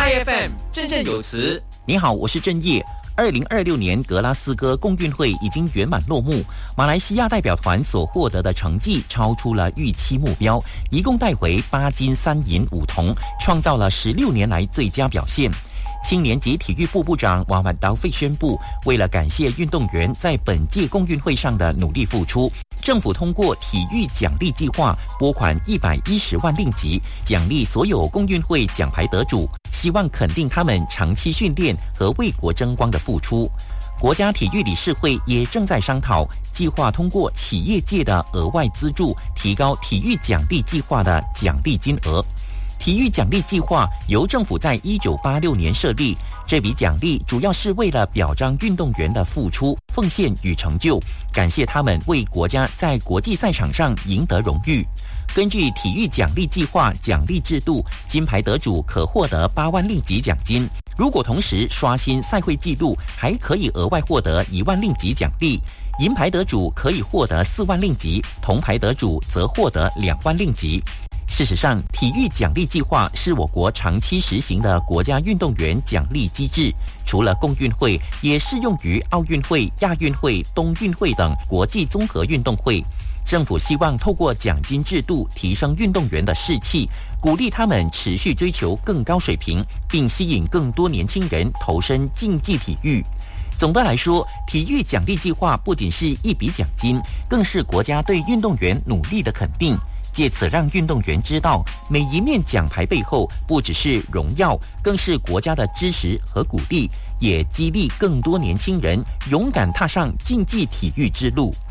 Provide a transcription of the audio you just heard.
IFM 振振有词。 你好，我是郑业。2026年格拉斯哥共运会已经圆满落幕，马来西亚代表团所获得的成绩超出了预期目标，一共带回8金3银5铜，创造了16年来最佳表现。青年及体育部部长瓦曼达费宣布，为了感谢运动员在本届共运会上的努力付出，政府通过体育奖励计划拨款110万令吉，奖励所有共运会奖牌得主，希望肯定他们长期训练和为国争光的付出。国家体育理事会也正在商讨计划通过企业界的额外资助，提高体育奖励计划的奖励金额。体育奖励计划由政府在1986年设立，这笔奖励主要是为了表彰运动员的付出、奉献与成就，感谢他们为国家在国际赛场上赢得荣誉。根据体育奖励计划奖励制度，金牌得主可获得8万令吉奖金，如果同时刷新赛会纪录，还可以额外获得1万令吉奖励。银牌得主可以获得4万令吉，铜牌得主则获得2万令吉。事实上，体育奖励计划是我国长期实行的国家运动员奖励机制，除了共运会，也适用于奥运会、亚运会、冬运会等国际综合运动会。政府希望透过奖金制度提升运动员的士气，鼓励他们持续追求更高水平，并吸引更多年轻人投身竞技体育。总的来说，体育奖励计划不仅是一笔奖金，更是国家对运动员努力的肯定，借此让运动员知道，每一面奖牌背后不只是荣耀，更是国家的支持和鼓励，也激励更多年轻人勇敢踏上竞技体育之路。